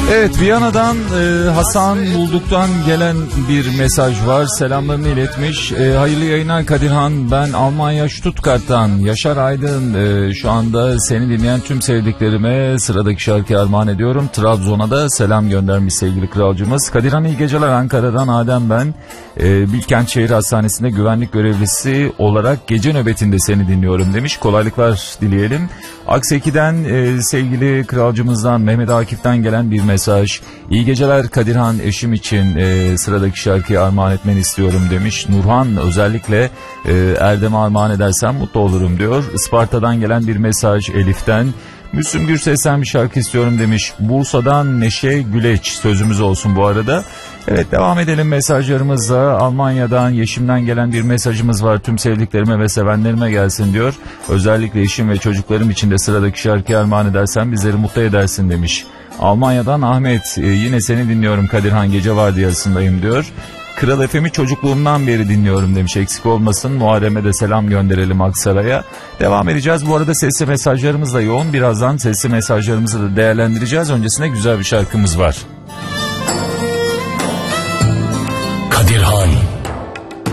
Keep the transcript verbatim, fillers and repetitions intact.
Evet, Viyana'dan e, Hasan Bulduk'tan gelen bir mesaj var. Selamlarını iletmiş. E, hayırlı yayınlar Kadirhan. Ben Almanya Stuttgart'tan Yaşar Aydın. E, şu anda seni dinleyen tüm sevdiklerime sıradaki şarkıyı armağan ediyorum. Trabzon'a da selam göndermiş sevgili kralcımız. Kadirhan iyi geceler, Ankara'dan Adem ben. E, Bilkent Şehir Hastanesi'nde güvenlik görevlisi olarak gece nöbetinde seni dinliyorum demiş. Kolaylıklar dileyelim. Akseki'den e, sevgili kralcımızdan Mehmet Akif'ten gelen bir mesaj. İyi geceler Kadirhan, eşim için e, sıradaki şarkıyı armağan etmeni istiyorum demiş. Nurhan özellikle e, Erdem'e armağan edersen mutlu olurum diyor. Isparta'dan gelen bir mesaj Elif'ten. Müslüm Gürses'ten bir şarkı istiyorum demiş. Bursa'dan Neşe Güleç, sözümüz olsun bu arada. Evet, devam edelim mesajlarımızla. Almanya'dan Yeşim'den gelen bir mesajımız var. Tüm sevdiklerime ve sevenlerime gelsin diyor. Özellikle eşim ve çocuklarım için de sıradaki şarkıyı armağan edersen bizleri mutlu edersin demiş. Almanya'dan Ahmet, e, yine seni dinliyorum Kadirhan, gece vardiyasındayım diyor. Kral F M'i çocukluğumdan beri dinliyorum demiş, eksik olmasın. Muharrem'e de selam gönderelim Aksaray'a. Devam edeceğiz. Bu arada sesli mesajlarımız da yoğun. Birazdan sesli mesajlarımızı da değerlendireceğiz. Öncesinde güzel bir şarkımız var.